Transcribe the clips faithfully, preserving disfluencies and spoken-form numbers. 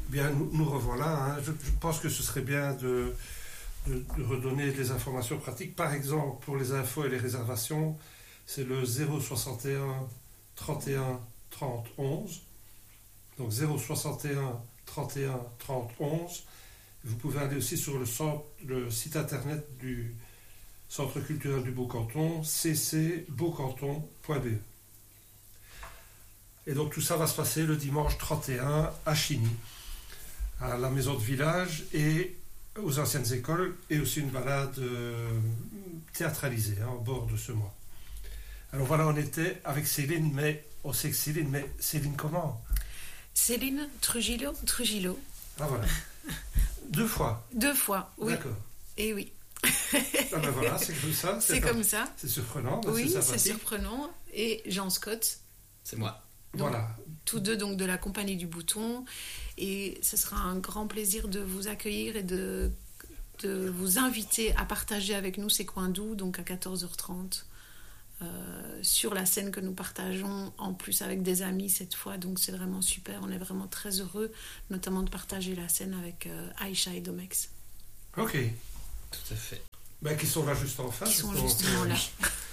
Bien, nous, nous revoilà. Hein. Je, je pense que ce serait bien de, de, de redonner des informations pratiques. Par exemple, pour les infos et les réservations, c'est le zéro soixante et un trente et un trente onze. Donc zéro soixante et un trente et un trente onze. Vous pouvez aller aussi sur le, centre, le site internet du Centre culturel du Beau-Canton, c c beaucanton point b e. Et donc tout ça va se passer le dimanche trente et un à Chigny, à la maison de village et aux anciennes écoles, et aussi une balade euh, théâtralisée hein, au bord de ce mois. Alors voilà, on était avec Céline, mais on sait que Céline, mais Céline comment? Céline Trujillo, Trujillo. Ah voilà. Deux fois. Deux fois, oui. D'accord. Et oui. Ah ben voilà, c'est comme ça. C'est, c'est pas, comme ça. C'est surprenant. Oui, c'est, c'est surprenant. Et Jean Scott. C'est moi. Donc, voilà. Tous deux donc de la Compagnie du Bouton. Et ce sera un grand plaisir de vous accueillir et de, de vous inviter à partager avec nous ces coins doux, donc à quatorze heures trente. Euh, sur la scène que nous partageons en plus avec des amis cette fois, donc c'est vraiment super, on est vraiment très heureux notamment de partager la scène avec euh, Aïcha et Domex. Ok, tout à fait. Ben, qui sont là juste en face. Qui sont justement là.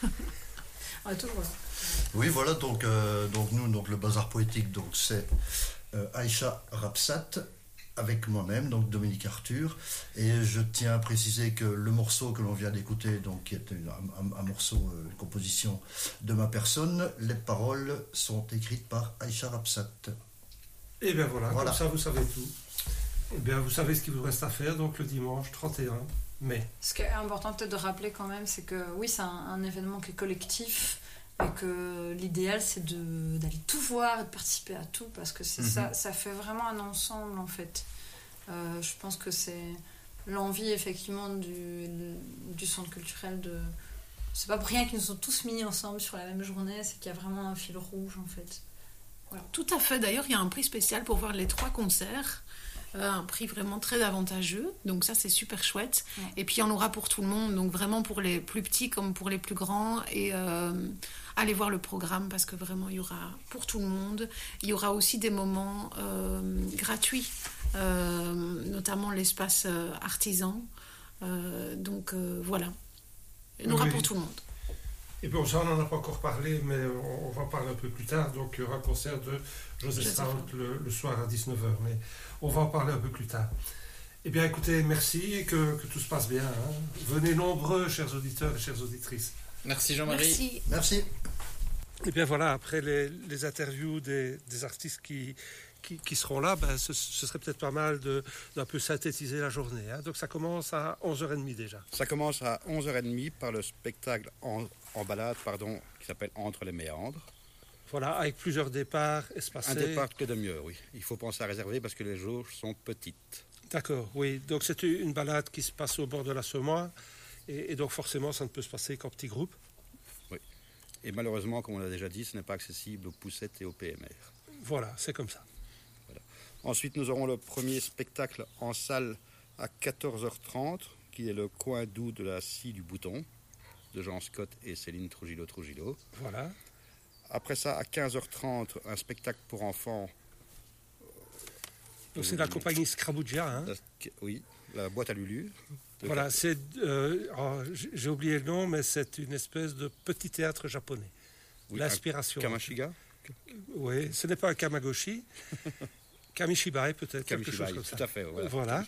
Ah, toujours là. Oui, voilà, donc, euh, donc nous, donc, le bazar poétique, donc, c'est euh, Aïcha Rapsat, avec moi-même, donc Dominique Arthur, et je tiens à préciser que le morceau que l'on vient d'écouter, donc qui est une, un, un morceau, une composition de ma personne, les paroles sont écrites par Aïcha Rapsat. Et bien voilà, voilà, comme ça vous savez tout. Et bien vous savez ce qu'il vous reste à faire, donc le dimanche trente et un mai. Ce qui est important peut-être de rappeler quand même, c'est que oui, c'est un, un événement qui est collectif, et que l'idéal c'est de, d'aller tout voir et de participer à tout, parce que c'est mm-hmm. ça, ça fait vraiment un ensemble en fait. Euh, je pense que c'est l'envie effectivement du, du centre culturel de... C'est pas pour rien qu'ils nous sont tous mis ensemble sur la même journée, c'est qu'il y a vraiment un fil rouge en fait. Voilà. Tout à fait, d'ailleurs il y a un prix spécial pour voir les trois concerts. Euh, un prix vraiment très avantageux, donc ça c'est super chouette. Ouais. Et puis il y en aura pour tout le monde, donc vraiment pour les plus petits comme pour les plus grands, et euh, allez voir le programme parce que vraiment il y aura pour tout le monde. Il y aura aussi des moments euh, gratuits, euh, notamment l'espace euh, artisan, euh, donc euh, voilà, il y en aura oui. pour tout le monde. Et bon, ça on n'en a pas encore parlé, mais on va en parler un peu plus tard. Donc il y aura un concert de Joseph Stout le, le soir à dix-neuf heures, mais on va en parler un peu plus tard. Eh bien écoutez, merci et que, que tout se passe bien. Hein. Venez nombreux, chers auditeurs et chères auditrices. Merci Jean-Marie. Merci. Merci. Et bien voilà, après les, les interviews des, des artistes qui, qui, qui seront là, ben, ce, ce serait peut-être pas mal de, d'un peu synthétiser la journée. Hein. Donc ça commence à onze heures trente déjà. Ça commence à onze heures trente par le spectacle en, en balade pardon, qui s'appelle Entre les méandres. Voilà, avec plusieurs départs espacés. Un départ toutes les demi-heures, oui. Il faut penser à réserver parce que les jauges sont petites. D'accord, oui. Donc c'est une balade qui se passe au bord de la Semois. Et, et donc forcément, ça ne peut se passer qu'en petits groupes. Oui. Et malheureusement, comme on l'a déjà dit, ce n'est pas accessible aux poussettes et aux P M R. Voilà, c'est comme ça. Voilà. Ensuite, nous aurons le premier spectacle en salle à quatorze heures trente, qui est le coin doux de la scie du bouton, de Jean Scott et Céline Trujillo Trujillo. Voilà. Après ça, à quinze heures trente, un spectacle pour enfants. Donc c'est la compagnie Scrabougia. Hein. Oui, la boîte à Lulu. Voilà, c'est, euh, oh, j'ai oublié le nom, mais c'est une espèce de petit théâtre japonais. Oui, l'inspiration. Kamashiga. Oui, ce n'est pas un Kamagoshi. Kamishibai peut-être, Kamishibai, quelque chose comme ça. Tout à fait, voilà. voilà.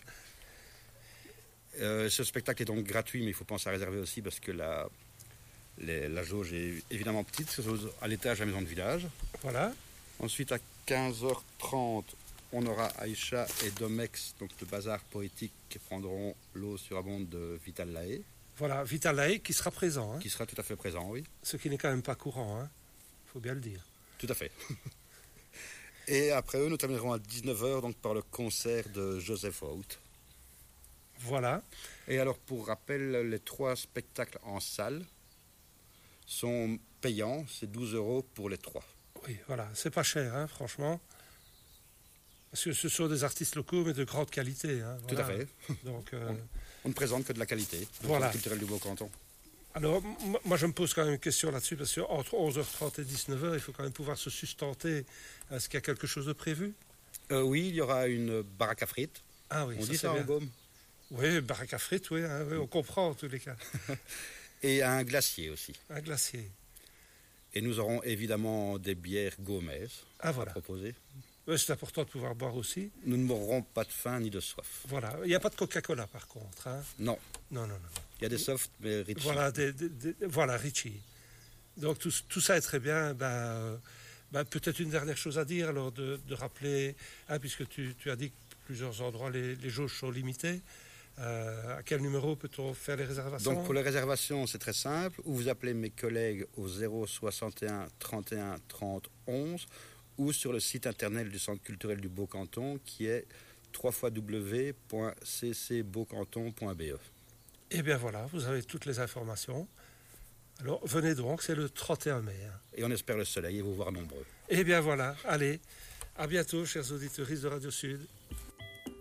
Euh, ce spectacle est donc gratuit, mais il faut penser à réserver aussi parce que la... Les, la jauge est évidemment petite, c'est à l'étage de la maison de village. Voilà. Ensuite, à quinze heures trente, on aura Aïcha et Domex, donc le bazar poétique, qui prendront l'eau surabonde de Vital Lahaye. Voilà, Vital Lahaye qui sera présent. Hein. Qui sera tout à fait présent, oui. Ce qui n'est quand même pas courant, il hein. faut bien le dire. Tout à fait. Et après eux, nous terminerons à dix-neuf heures donc, par le concert de Joseph Out. Voilà. Et alors, pour rappel, les trois spectacles en salle sont payants, c'est douze euros pour les trois. Oui, voilà, c'est pas cher, hein, franchement. Parce que ce sont des artistes locaux, mais de grande qualité. Hein, Tout voilà. à fait. Donc, euh... on, on ne présente que de la qualité. Voilà. Culturel du Beau-Canton. Alors, m- moi, je me pose quand même une question là-dessus, parce qu'entre onze heures trente et dix-neuf heures, il faut quand même pouvoir se sustenter. Est-ce qu'il y a quelque chose de prévu ? Euh, oui, il y aura une baraque à frites. Ah oui, On ça, dit c'est ça en bien. Gaume. Oui, baraque à frites, oui, hein, oui, on comprend en tous les cas. Et un glacier aussi. Un glacier. Et nous aurons évidemment des bières gaumaises Ah à voilà. proposer. Oui, c'est important de pouvoir boire aussi. Nous ne mourrons pas de faim ni de soif. Voilà. Il n'y a pas de Coca-Cola par contre. Hein. Non, Non, non, non. non. il y a des softs, mais Richie. Voilà, des, des, des- voilà, Richie. Donc tout, tout ça est très bien. Ben, euh, ben, peut-être une dernière chose à dire, alors de, de rappeler, hein, puisque tu, tu as dit que plusieurs endroits, les, les jauges sont limitées. Euh, à quel numéro peut-on faire les réservations? Donc pour les réservations, c'est très simple. Ou vous appelez mes collègues au zéro soixante et un trente et un trente onze ou sur le site internet du Centre culturel du Beau-Canton qui est w w w point c c beaucanton point b e. Eh bien voilà, vous avez toutes les informations. Alors venez donc, c'est le trente et un mai. Hein. Et on espère le soleil et vous voir nombreux. Eh bien voilà, allez, à bientôt chers auditeurs de Radio Sud.